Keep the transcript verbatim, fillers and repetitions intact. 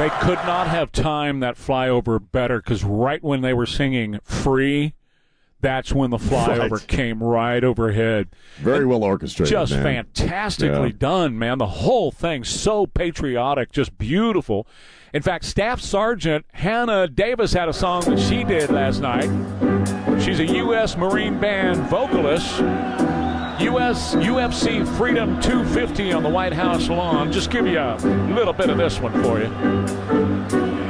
They could not have timed that flyover better because right when they were singing "Free," that's when the flyover right. came right overhead. Very and well orchestrated. Just man. fantastically yeah. done, man. The whole thing so patriotic, just beautiful. In fact, Staff Sergeant Hannah Davis had a song that she did last night. She's a U S Marine Band vocalist. U S U F C Freedom two fifty on the White House lawn. Just give you a little bit of this one for you.